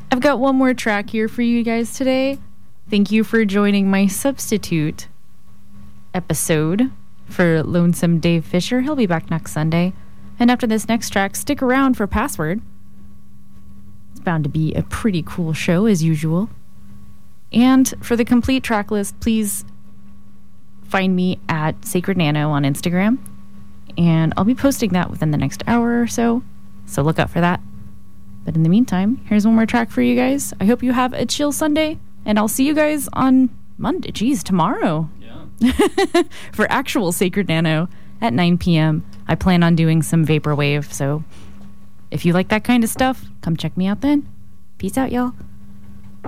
I've got one more track here for you guys today. Thank you for joining my substitute episode for Lonesome Dave Fisher. He'll be back next Sunday. And after this next track, stick around for Password. It's bound to be a pretty cool show as usual. And for the complete track list, please find me at Sacred Nano on Instagram. And I'll be posting that within the next hour or so. So look out for that. But in the meantime, here's one more track for you guys. I hope you have a chill Sunday. And I'll see you guys on Monday. Geez, tomorrow. Yeah. For actual Sacred Nano at 9 p.m. I plan on doing some Vaporwave. So if you like that kind of stuff, come check me out then. Peace out, y'all.